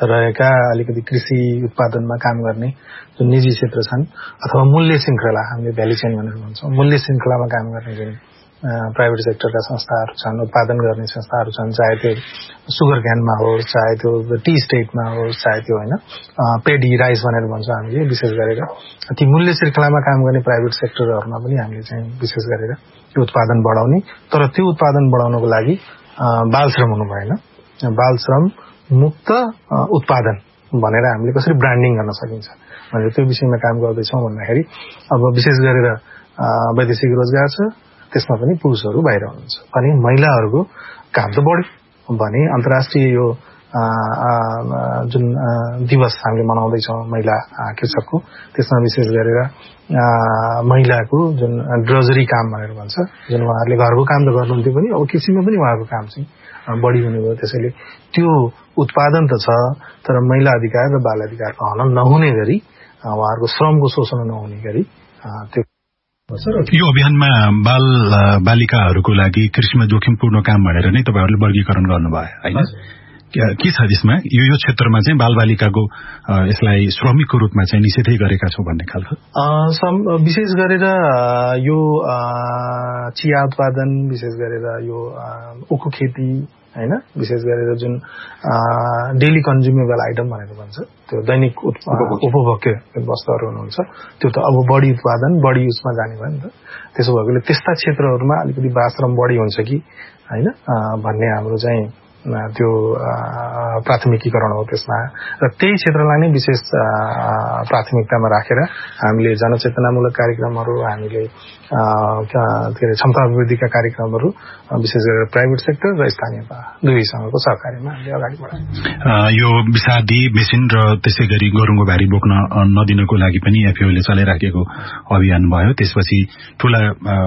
रहेका अलिकति कृषि उत्पादनमा काम गर्ने जुन निजी क्षेत्र छन् अथवा मूल्य श्रृंखला हामीले भ्यालु चेन भनेर भन्छौं मूल्य श्रृंखलामा काम गर्ने जुन प्राइभेट सेक्टरका संस्थाहरू छन् उत्पादन गर्ने संस्थाहरू छन् चाहे त्यो सुगर क्यानमा होस् चाहे त्यो टी स्टेटमा होस् चाहे त्यो हैन पेडी राइस भनेर भन्छौं हामीले विशेष गरेर ती मूल्य श्रृंखलामा काम गर्ने प्राइभेट सेक्टरहरुमा पनि हामीले चाहिँ विशेष गरेर त्यो उत्पादन बढाउने तर त्यो उत्पादन बढाउनको लागि बाल श्रम हुनु भएन बाल श्रम मुक्त उत्पादन भनेर हामीले कसरी ब्रान्डिङ गर्न सकिन्छ भनेर त्यो विषयमा काम गर्दै छौं भन्दाखेरि अब विशेष गरेर वैदेशिक रोजगार छ त्यसमा पनि पुरुषहरू बाहिर हुनुहुन्छ अनि महिलाहरूको काम त बढ्यो भने अन्तर्राष्ट्रिय यो जुन दिवस हामीले मनाउँदै छौं महिला कृषकको त्यसमा विशेष गरेर महिलाको जुन ड्रजरी काम भनेर भन्छ जुन उहाँहरूले घरको काम त गर्नुहुन्थ्यो पनि अब कृषिमा पनि उहाँको काम चाहिँ बढी हुने भयो त्यसैले त्यो उत्पादन त छ तर महिला अधिकार र बाल अधिकारको हनन नहुने गरी उहाँहरूको श्रमको शोषण नहुने गरी त्यो यो अभियानमा बाल बालिकाहरूको लागि कृषिमा जोखिमपूर्ण काम भनेर नै तपाईहरुले वर्गीकरण गर्नुभयो हैन के छ यसमा यो क्षेत्रमा चाहिँ बाल बालिकाको यसलाई श्रमिकको रूपमा चाहिँ निषेधै गरेका छौ भन्ने खालको विशेष गरेर यो चिया उत्पादन विशेष गरेर यो उखु खेती हैन विशेष गरेर जुन डेली कन्ज्युमेबल आइटम भनेर भन्छ त्यो दैनिक उपभोग्य वस्तुहरू हुनुहुन्छ त्यो त अब बढी उत्पादन बढी उसमा जाने भयो नि त त्यसो भएकोले त्यस्ता क्षेत्रहरूमा अलिकति बाश्रम बढी हुन्छ कि हैन भन्ने हाम्रो चाहिँ त्यो प्राथमिकीकरण हो त्यसमा र त्यही क्षेत्रलाई नै विशेष प्राथमिकतामा राखेर हामीले जनचेतनामूलक कार्यक्रमहरू हामीले क्षमता अभिवृद्धिका कार्यक्रमहरू विशेष गरेर प्राइभेट सेक्टर र स्थानीय दुवैसँगको सहकार्यमा हामीले अगाडि बढायौं यो विषादी मेसिन र त्यसैगरी गोरुङ्गो भारी बोक्न नदिनको लागि पनि एफएओले चलाइराखेको अभियान भयो त्यसपछि ठूला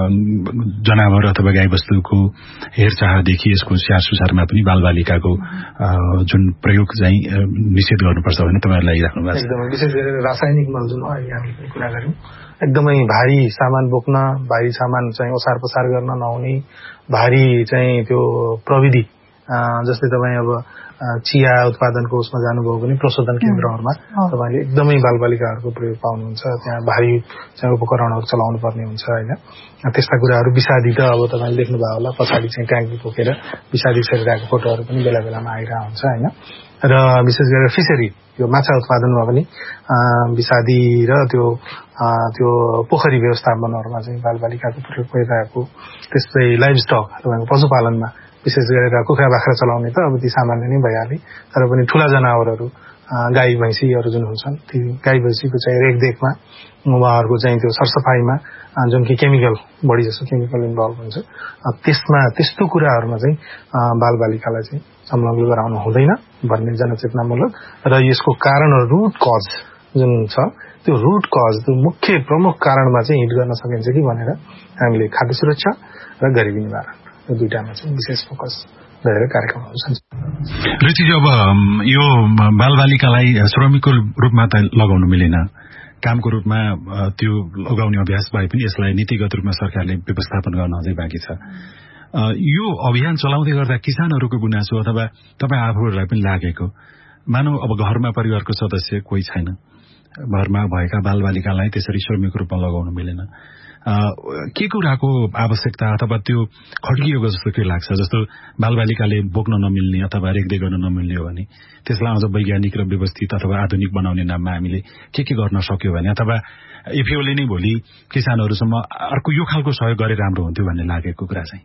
जनावर अथवा गाईबस्तुको हेरचाहदेखि यसको स्याहार सुसारमा पनि बालबालिकाको जुन प्रयोग चाहिँ निषेध गर्नुपर्छ भने तपाईहरुले लागिराख्नु भएको छ एकदमै विशेष गरेर रासायनिक मल जुन अहिले हामीले कुरा गर्यौं एकदमै भारी सामान बोक्न भारी सामान चाहिँ ओसार पसार गर्न नहुने भारी चाहिँ त्यो प्रविधि जस्तै तपाईं अब चिया उत्पादनको उसमा जानुभयो भने प्रशोधन केन्द्रहरुमा तपाईले एकदमै बालबालिकाहरूको प्रयोग पाउनुहुन्छ त्यहाँ भारी चाहिँ उपकरणहरू चलाउनु पर्ने हुन्छ हैन त्यस्ता कुराहरू विषादी त अब तपाईले देख्नु भयो होला पछाडी चाहिँ ट्याङ्की बोकेर विषादी छरिरहेको फोटोहरू पनि बेला बेलामा आइरा हुन्छ हैन र विशेष गरेर फिशरी यो माछा उत्पादनमा पनि विषादी र त्यो पोखरी व्यवस्थापनहरुमा चाहिँ बालबालिकाको प्रयोग भइरहेको त्यस्तै लाइभ स्टक तपाईको पशुपालनमा विशेष गरेर कुखुरा बाख्रा चलाउने त अब ती सामान्य नै भइहाले तर पनि ठूला जनावरहरू गाई भैँसीहरू जुन हुन्छन् ती गाई भैँसीको चाहिँ रेखदेखमा उहाँहरूको चाहिँ त्यो सरसफाईमा जुन कि केमिकल बढी जसो केमिकल इन्भल्भ हुन्छ त्यसमा त्यस्तो कुराहरूमा चाहिँ बालबालिकालाई चाहिँ संलग्न गराउनु हुँदैन भन्ने जनचेतनामूलक र यसको कारणहरू रुट कज जुन छ त्यो रुट कज त्यो मुख्य प्रमुख कारणमा चाहिँ हिट गर्न सकिन्छ कि भनेर हामीले खाद्य सुरक्षा र गरिबी निवारण यो दुईटामा चाहिँ विशेष फोकस गरेर कार्यक्रमहरू छन्। ऋषिजी अब यो बालबालिकालाई श्रमिकको रूपमा त लगाउनु मिलेन कामको रूपमा त्यो लगाउने अभ्यास भए पनि यसलाई नीतिगत रूपमा सरकारले व्यवस्थापन गर्न अझै बाँकी छ यो अभियान चलाउँदै गर्दा किसानहरूको गुनासो अथवा तपाईँ आफूहरूलाई पनि लागेको मानौ अब घरमा परिवारको सदस्य कोही छैन घरमा भएका बालबालिकालाई त्यसरी श्रमिकको रूपमा लगाउनु मिलेन के कुराको आवश्यकता अथवा त्यो खड्किएको जस्तो के लाग्छ जस्तो बालबालिकाले बोक्न नमिल्ने अथवा रेखदेख गर्न नमिल्ने हो भने त्यसलाई अझ वैज्ञानिक र व्यवस्थित अथवा आधुनिक बनाउने नाममा हामीले के गर्न सक्यो भने अथवा एफएओले नै भोलि किसानहरूसम्म अर्को यो खालको सहयोग गरे राम्रो हुन्थ्यो भन्ने लागेको कुरा चाहिँ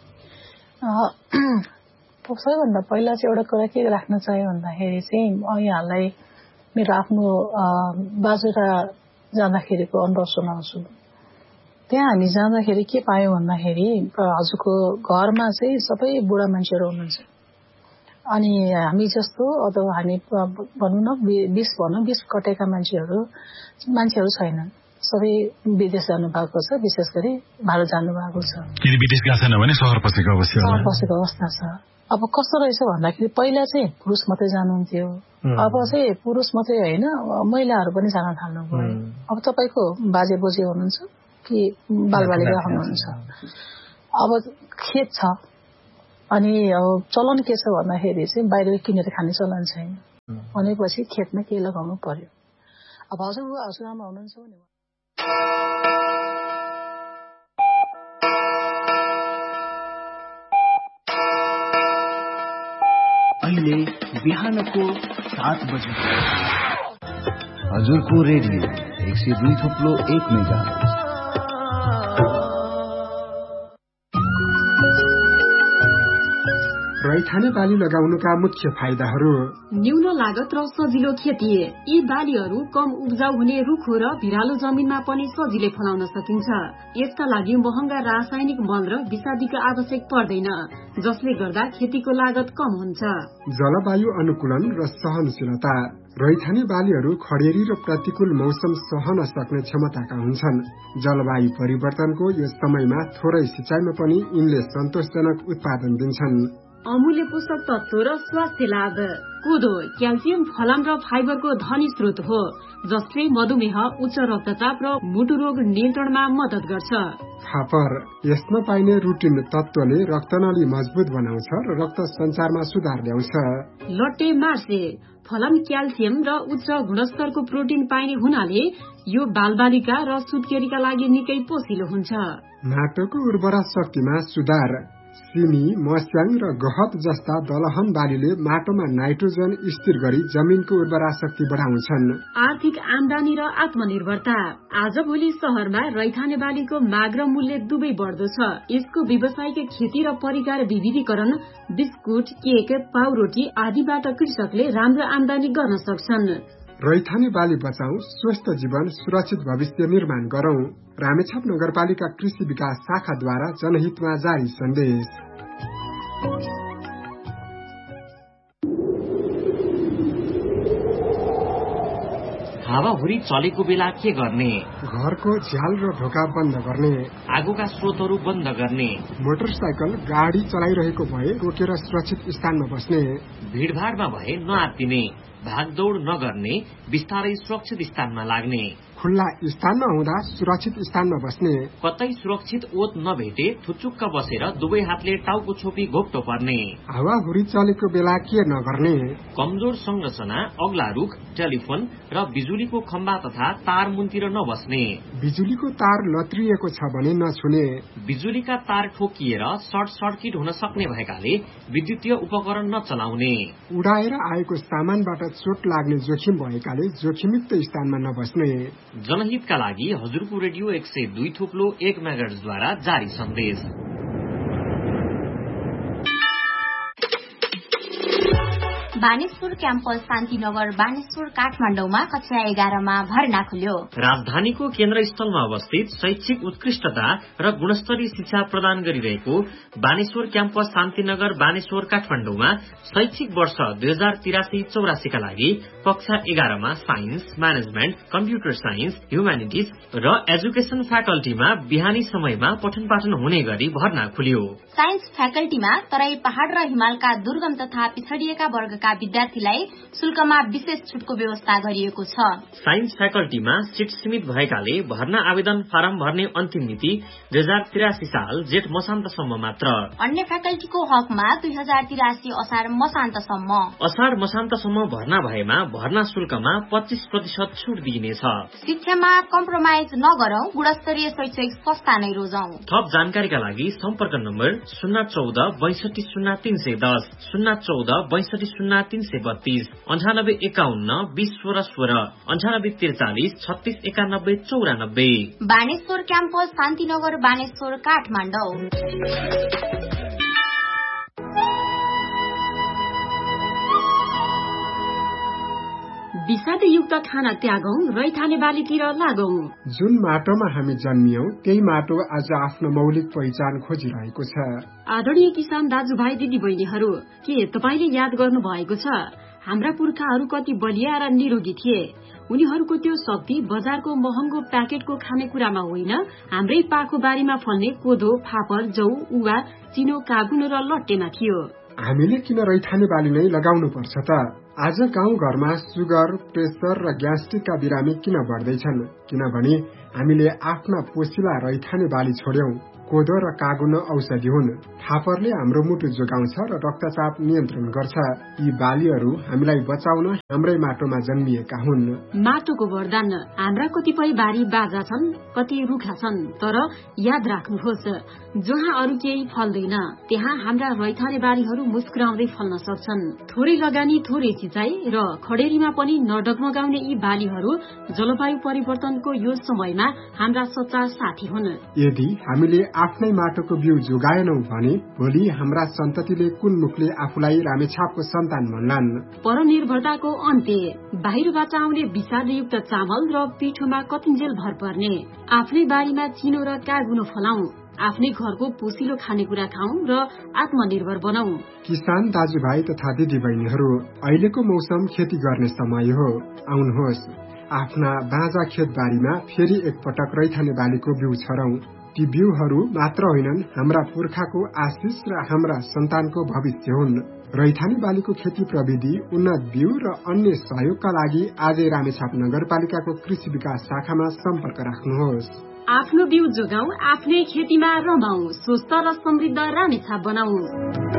सबैभन्दा पहिला चाहिँ एउटा कुरा के राख्न चाह्यो भन्दाखेरि चाहिँ यहाँलाई मेरो आफ्नो बाजुरा जाँदाखेरिको अनुभव सुनाउँछु त्यहाँ हामी जाँदाखेरि के पायौं भन्दाखेरि हजुरको घरमा चाहिँ सबै बुढा मान्छेहरू हुनुहुन्छ अनि हामी जस्तो अथवा हामी भनौं न 20 कटेका मान्छेहरू छैनन् सबै विदेश जानु भएको छ विशेष गरी भारत जानु भएको छ किन विदेश गएको छैन भने शहर पसेको अवस्था छ अब कस्तो रहेछ भन्दाखेरि पहिला चाहिँ पुरुष मात्रै जानुहुन्थ्यो अब चाहिँ पुरुष मात्रै हैन महिलाहरू पनि जान थाल्नु भयो अब तपाईको बाजे बोजे हुनुहुन्छ कि बालबालिका हुनुहुन्छ अब खेत छ अनि अब चलन के छ भन्दाखेरि चाहिँ बाहिर किनेर खाने चलन छैन भनेपछि खेतमा के लगाउनु पर्यो। अब हजुरआमा हुनुहुन्छ भने अहिले बिहानको 7 बजे हजुरको रेडियो 102.1 मेगाहर्ज। रैथाने बाली लगाउनुका मुख्य फाइदाहरू: न्यून लागत र सजिलो खेती। यी बालीहरू कम उब्जाउ हुने रुखो र भिरालो जमिनमा पनि सजिलै फलाउन सकिन्छ। यसका लागि महँगा रासायनिक मल र विषादीको आवश्यक पर्दैन, जसले गर्दा खेतीको लागत कम हुन्छ। जलवायु अनुकूलन र सहनशीलता। रैथाने बालीहरू खडेरी र प्रतिकूल मौसम सहन सक्ने क्षमताका हुन्छन्। जलवायु परिवर्तनको यस समयमा थोरै सिँचाइमा पनि यिनले सन्तोषजनक उत्पादन दिन्छन्। अमूल्य पोषक तत्व र स्वास्थ्य लाभ। कोदो क्याल्सियम, फलाम र फाइबरको धनी स्रोत हो, जसले मधुमेह, उच्च रक्तचाप र मुटु रोग नियन्त्रणमा मद्दत गर्छ। फापर यसमा पाइने रुटिन तत्वले रक्तनली मजबुत बनाउँछ र रक्त सञ्चारमा सुधार ल्याउँछ। लट्टे मार्से फलाम क्याल्सियम र उच्च गुणस्तरको प्रोटिन पाइने हुनाले यो बालबालिका र सुत्केरीका लागि निकै पोसिलो हुन्छ। माटोको उर्वरा शक्तिमा सुधार। सिमी, मस्याङ र गहत जस्ता दलहन बालीले माटोमा नाइट्रोजन स्थिर गरी जमिनको उर्वरा शक्ति बढाउँछन्। आर्थिक आमदानी र आत्मनिर्भरता। आजभोलि शहरमा रैथाने बालीको माग र मूल्य दुवै बढ्दो छ। यसको व्यावसायिक खेती र परिकार विविधीकरण, बिस्कुट, केक, पाउरोटी आदिबाट कृषकले राम्रो आमदानी गर्न सक्छन्। रैथाने बाली बचाऊ, स्वस्थ जीवन, सुरक्षित भविष्य निर्माण गरौं। रामेछाप नगरपालिका कृषि विकास शाखाद्वारा जनहितमा जारी सन्देश। हावाहुरी चलेको बेला के गर्ने? घरको झ्याल र ढोका बन्द गर्ने, आगोका स्रोतहरू बन्द गर्ने, मोटरसाइकल गाडी चलाइरहेको भए रोकेर सुरक्षित स्थानमा बस्ने, भीड़भाड़मा भए नआत्तिने, भागदौड़ नगर्ने, बिस्तारै सुरक्षित स्थानमा लाग्ने, खुल्ला स्थानमा हुँदा सुरक्षित स्थानमा बस्ने, कतै सुरक्षित ओत नभेटे थुचुक्क बसेर दुवै हातले टाउको छोपी घोप्टो पर्ने, हावाहुरी चलेको बेला के नगर्ने, कमजोर संरचना, अग्ला रुख, टेलिफोन र बिजुलीको खम्बा तथा तार मुनतिर नबस्ने, बिजुलीको तार लत्रिएको छ भने नछुने, बिजुलीका तार ठोकिएर सर्ट सर्किट हुन सक्ने भएकाले विद्युतीय उपकरण नचलाउने, उडाएर आएको सामानबाट चोट लाग्ने जोखिम भएकाले जोखिमयुक्त स्थानमा नबस्ने। जनहितका लागि हजुरको रेडियो 102.1 मेगाहर्जद्वारा जारी सन्देश। बानेश्वर क्याम्पस शान्तिनगर बानेश्वर काठमाडौँमा कक्षा 11मा भर्ना खुल्यो। राजधानीको केन्द्र स्थलमा अवस्थित शैक्षिक उत्कृष्टता र गुणस्तरीय शिक्षा प्रदान गरिरहेको बानेश्वर क्याम्पस शान्तिनगर बानेश्वर काठमाडौँमा शैक्षिक वर्ष 2083-84 का लागि कक्षा 11मा science, management, computer science, humanities र एजुकेसन फ्याकल्टीमा बिहानी समयमा पठन पाठन हुने गरी भर्ना खुल्यो। साइन्स फ्याकल्टीमा तराई पहाड़ र हिमालका दुर्गम तथा पिछडिएका वर्गका विद्यार्थीलाई शुल्कमा विशेष छुटको व्यवस्था गरिएको छ। साइन्स फ्याकल्टीमा सीट सीमित भएकाले भर्ना आवेदन फारम भर्ने अन्तिम मिति 2083 साल जेठ मसान्तसम्म मात्र। अन्य फ्याकल्टीको हकमा 2083 असार मसान्तसम्म। असार मसान्तसम्म भर्ना भएमा भर्ना शुल्कमा 25% छुट दिइनेछ। शिक्षामा कम्प्रोमाइज नगरौं, गुणस्तरीय शैक्षिक संस्था नै रोजौं। थप जानकारीका लागि सम्पर्क नम्बर 014 62 0310, 014 62 0332, 98 51 20 16 16, 98 43 36 91 94। बानेश्वर क्याम्पस शान्तिनगर बानेश्वर काठमाडौँ। विषादयुक्त खाना त्यागौं, रैथाने बालीतिर लागौं। जुन माटोमा हामी जन्मियौं त्यही माटो आज आफ्नो मौलिक पहिचान खोजिरहेको छ। आदरणीय किसान दाजुभाइ दिदी बहिनीहरू, के तपाईले याद गर्नु भएको छ हाम्रा पुर्खाहरू कति बलिया र निरोगी थिए? उनीहरूको त्यो शक्ति बजारको महँगो प्याकेटको खानेकुरामा होइन, हाम्रै पाखो बारीमा फल्ने कोदो, फापर, जौ, उवा, चिनो, काबुनो र लट्टेमा थियो। हामीले किन रैथाने बाली नै लगाउनु पर्छ त? आज गाउँ घरमा सुगर, प्रेसर र ग्यास्ट्रिकका बिरामी किन बढ्दैछन्? किनभने हामीले आफ्ना पोसिला रैथाने बाली छोड्यौं। कोदो र कागुन औषधि हुन्। फापरले हाम्रो मुटु जोगाउँछ र रक्तचाप नियन्त्रण गर्छ। यी बालीहरू हामीलाई बचाउन हाम्रै माटोमा जन्मिएका हुन्। माटोको वरदान। हाम्रा कतिपय बारी बाजा छन्, कति रुखा छन्, तर याद राख्नुहोस्, जहाँ अरू केही फल्दैन त्यहाँ हाम्रा रैथाने बारीहरू मुस्कुराउँदै फल्न सक्छन्। थोरै लगानी, थोरै सिँचाइ र खडेरीमा पनि नडगमगाउने यी बालीहरू जलवायु परिवर्तनको यो समयमा हाम्रा सच्चा साथी हुन्। यदि हामीले आफ्नै माटोको बिउ जोगाएनौं भने भोलि हाम्रा सन्ततिले कुन मुखले आफूलाई रामेछापको सन्तान भन्लान्। परनिर्भरताको अन्त्य। बाहिरबाट आउने विषादयुक्त चामल र पिठोमा कतिन्जेल भर पर्ने। आफ्नै बारीमा चिनो र कागुनो फलाउँ, आफ्नै घरको पोसिलो खानेकुरा खाउँ र आत्मनिर्भर बनाऊ। किसान दाजुभाइ तथा दिदीबहिनीहरू, अहिलेको मौसम खेती गर्ने समय हो। आउनुहोस्, आफ्ना बाँझा खेतबारीमा फेरि एकपटक रैथाने बालीको बिउ छरौं। ती बिउहरू मात्र होइनन्, हाम्रा पुर्खाको आशिष र हाम्रा सन्तानको भविष्य हुन्। रैथाने बालीको खेती प्रविधि, उन्नत बिउ र अन्य सहयोगका लागि आजै रामेछाप नगरपालिकाको कृषि विकास शाखामा सम्पर्क राख्नुहोस्। आफ्नो बिउ जोगाऊ, आफ्नै खेतीमा रमाऊ, स्वस्थ र समृद्ध रामेछाप बनाऊ।